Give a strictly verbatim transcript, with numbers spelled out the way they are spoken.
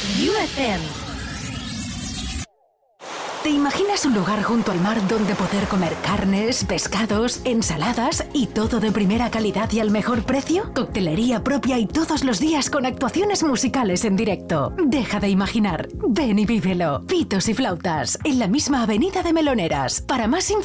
U F M. ¿Te imaginas un lugar junto al mar donde poder comer carnes, pescados, ensaladas y todo de primera calidad y al mejor precio? Coctelería propia y todos los días con actuaciones musicales en directo. Deja de imaginar. Ven y vívelo. Pitos y flautas, en la misma avenida de Meloneras. Para más información